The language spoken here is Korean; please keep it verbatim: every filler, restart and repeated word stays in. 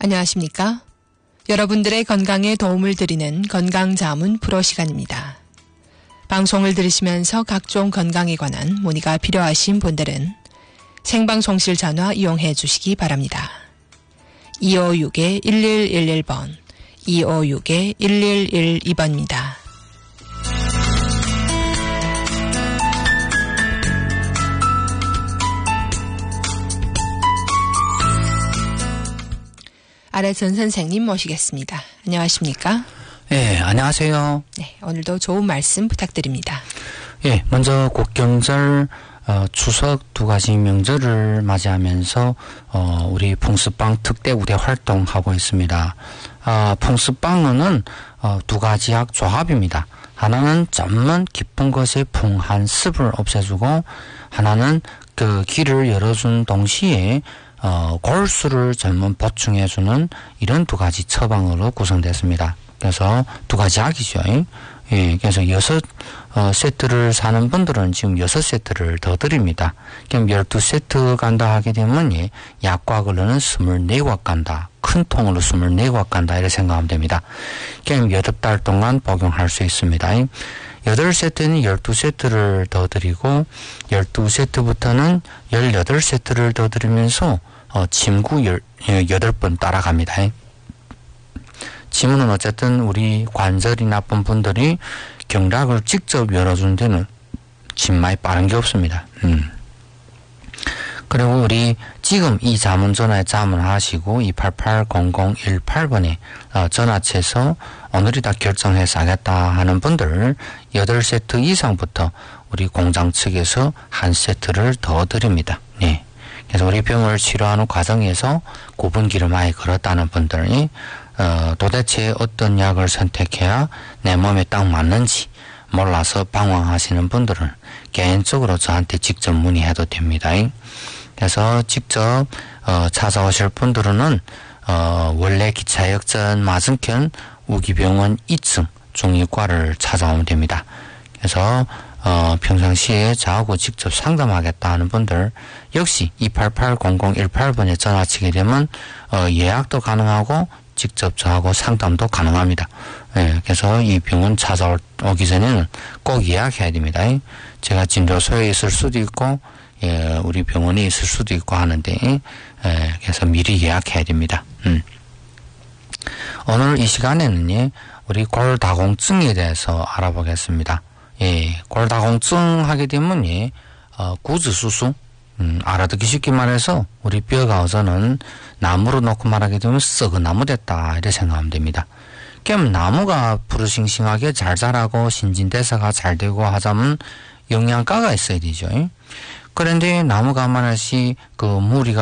안녕하십니까? 여러분들의 건강에 도움을 드리는 건강자문 프로 시간입니다. 방송을 들으시면서 각종 건강에 관한 문의가 필요하신 분들은 생방송실 전화 이용해 주시기 바랍니다. 이오육 일일일일 번, 이오육 일일일이 번입니다. 아래 전 선생님 모시겠습니다. 안녕하십니까? 예, 안녕하세요. 네, 오늘도 좋은 말씀 부탁드립니다. 예, 먼저 국경절, 어, 추석 두 가지 명절을 맞이하면서 어, 우리 퐁스빵 특대 우대 활동하고 있습니다. 아, 퐁스빵은 어, 두 가지 약 조합입니다. 하나는 전문 깊은 것의 풍한 습을 없애주고, 하나는 그 길을 열어준 동시에 어, 골수를 전문 보충해주는 이런 두 가지 처방으로 구성됐습니다. 그래서 두 가지 약이죠. 예, 그래서 여섯 어, 세트를 사는 분들은 지금 여섯 세트를 더 드립니다. 그럼 열두 세트 간다 하게 되면 예, 약과 걸로는 스물네 곽 간다. 큰 통으로 스물네 곽 간다. 이렇게 생각하면 됩니다. 그럼 여덟 달 동안 복용할 수 있습니다. 여덟 세트는 열두 세트를 더 드리고, 열두 세트부터는 열여덟 세트를 더 드리면서 어, 침구 열, 여덟 번 따라갑니다. 침은 어쨌든 우리 관절이 나쁜 분들이 경락을 직접 열어준 데는 침 많이 빠른 게 없습니다. 음. 그리고 우리 지금 이 자문 전화에 자문하시고 이팔팔 공공일팔 번에 어, 전화체서 오늘이다 결정해서 하겠다 하는 분들 여덟 세트 이상부터 우리 공장 측에서 한 세트를 더 드립니다. 네. 그래서 우리 병을 치료하는 과정에서 구분기를 많이 걸었다는 분들이 어, 도대체 어떤 약을 선택해야 내 몸에 딱 맞는지 몰라서 방황하시는 분들은 개인적으로 저한테 직접 문의해도 됩니다. 그래서 직접 어, 찾아오실 분들은 어, 원래 기차역전 맞은편 우기병원 이 층 중이과를 찾아오면 됩니다. 그래서 어, 평상시에 저하고 직접 상담하겠다 하는 분들 역시 이팔팔 공공일팔 번에 전화치게 되면 어, 예약도 가능하고 직접 저하고 상담도 가능합니다. 예, 그래서 이 병원 찾아오기 전에는 꼭 예약해야 됩니다. 제가 진료소에 있을 수도 있고 예, 우리 병원에 있을 수도 있고 하는데 예, 그래서 미리 예약해야 됩니다. 음. 오늘 이 시간에는 우리 골다공증에 대해서 알아보겠습니다. 예, 골다공증 하게 되면 예, 어, 구즈수수 음, 알아듣기 쉽게 말해서 우리 뼈가 우선은 나무로 놓고 말하게 되면 썩은 나무 됐다 이렇게 생각하면 됩니다. 그럼 나무가 부르싱싱하게 잘 자라고 신진대사가 잘 되고 하자면 영양가가 있어야 되죠. 그런데 나무가 만약에 그 무리가